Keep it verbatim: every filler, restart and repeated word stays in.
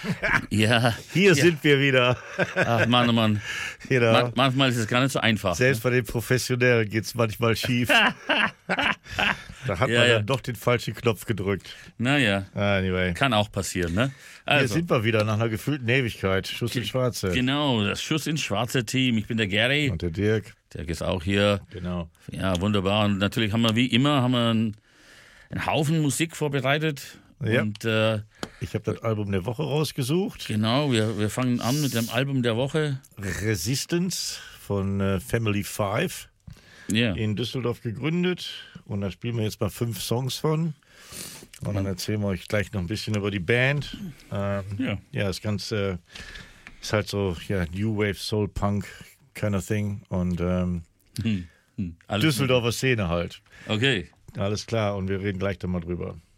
Ja. Hier ja. sind wir wieder. Ach Mann, oh Mann. Genau. Man, manchmal ist es gar nicht so einfach. Selbst bei den Professionellen geht es manchmal schief. Da hat Ja, man ja. dann doch den falschen Knopf gedrückt. Naja, Anyway. kann auch passieren, ne? Hier Also, sind wir wieder nach einer gefühlten Ewigkeit. Schuss ins Schwarze. genau, das Schuss ins schwarze Team. Ich bin der Gary. Und der Dirk. Der ist auch hier. Genau. Ja, wunderbar. Und natürlich haben wir wie immer haben wir einen, einen Haufen Musik vorbereitet. Ja. Und äh, Ich habe das Album der Woche rausgesucht. genau, wir, wir fangen an mit dem Album der Woche. Resistance von äh, Family Five. Ja. In Düsseldorf gegründet. Und da spielen wir jetzt mal fünf Songs von. Und dann erzählen wir euch gleich noch ein bisschen über die Band. Ähm, Ja. ja, das Ganze ist halt so, ja, New Wave, Soul, Punk kind of thing. Und ähm, Hm. Hm. Alles Düsseldorfer Szene halt. Okay. Alles klar, und wir reden gleich dann mal drüber.